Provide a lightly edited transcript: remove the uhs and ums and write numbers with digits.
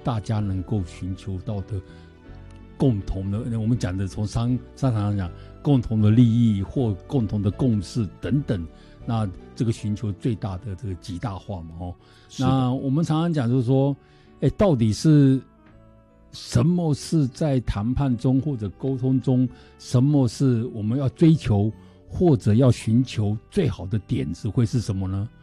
大家能够寻求到的共同的，我们讲的从商场上讲，共同的利益或共同的共识等等，那这个寻求最大的这个极大化嘛，那我们常常讲就是说，到底是什么是在谈判中或者沟通中，什么是我们要追求或者要寻求最好的点子会是什么呢？